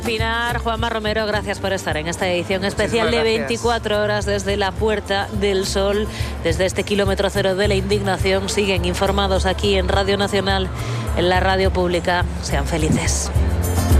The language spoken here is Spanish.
Pinar, Juanma Romero, gracias por estar en esta edición especial de 24 horas desde la Puerta del Sol, desde este kilómetro cero de la indignación. Siguen informados aquí en Radio Nacional, en la radio pública. Sean felices.